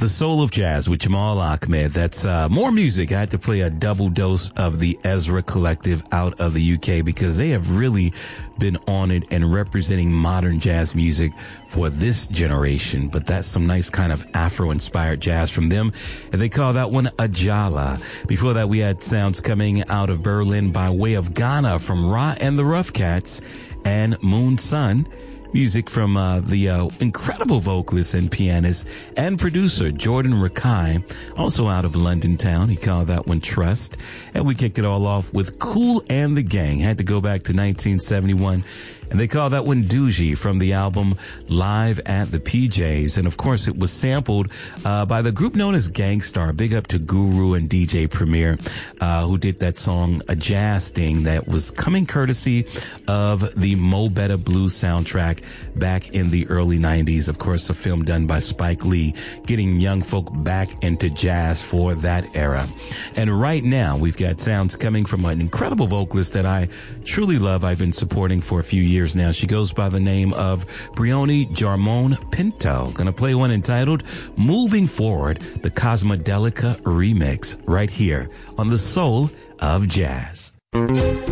The Soul of Jazz with Jamal Ahmed. That's more music. I had to play a double dose of the Ezra Collective out of the UK because they have really been honored and representing modern jazz music for this generation. But that's some nice kind of Afro-inspired jazz from them. And they call that one Ajala. Before that, we had sounds coming out of Berlin by way of Ghana from Ra and the Rough Cats and Moon Sun. Music from the incredible vocalist and pianist and producer Jordan Rakai, also out of London town. He called that one Trust. And we kicked it all off with Kool and the Gang. Had to go back to 1971. And they call that one Doogie from the album Live at the PJs. And of course, it was sampled by the group known as Gangstar. Big up to Guru and DJ Premier, who did that song, A Jazz Thing, that was coming courtesy of the Mo Better Blues soundtrack back in the early 90s. Of course, a film done by Spike Lee, getting young folk back into jazz for that era. And right now, we've got sounds coming from an incredible vocalist that I truly love. I've been supporting for a few years now. She goes by the name of Brioni Jarmon Pinto. Gonna play one entitled Moving Forward, the Cosmodelica remix, right here on The Soul of Jazz.